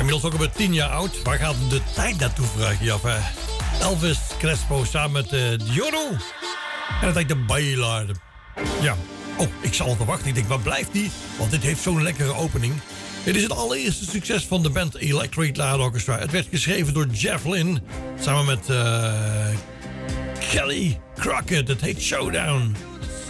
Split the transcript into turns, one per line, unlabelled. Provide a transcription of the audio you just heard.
Inmiddels ook alweer 10 jaar oud. Waar gaat de tijd naartoe, vraag je af, hè? Elvis Crespo samen met Diodo. En het heet de Bailar. Ja. Oh, ik zal even wachten. Ik denk, waar blijft die? Want dit heeft zo'n lekkere opening. Dit is het allereerste succes van de band Electric Light Orchestra. Het werd geschreven door Jeff Lynne. Samen met Kelly Crockett. Het heet Showdown.